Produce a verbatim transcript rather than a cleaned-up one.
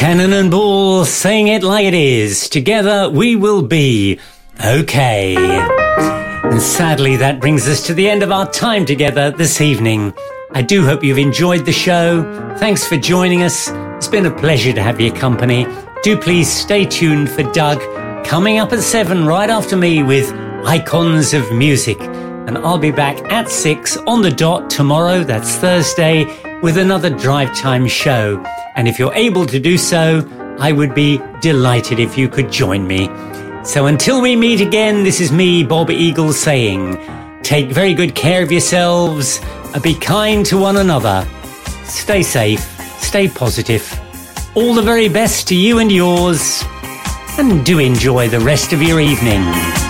Cannon and Ball, saying it like it is. Together we will be okay. And sadly, that brings us to the end of our time together this evening. I do hope you've enjoyed the show. Thanks for joining us. It's been a pleasure to have your company. Do please stay tuned for Doug coming up at seven right after me with Icons of Music. And I'll be back at six on the dot tomorrow, that's Thursday, with another Drive Time show. And if you're able to do so, I would be delighted if you could join me. So until we meet again, this is me, Bob Eagle, saying, take very good care of yourselves, and be kind to one another. Stay safe, stay positive. All the very best to you and yours, and do enjoy the rest of your evening.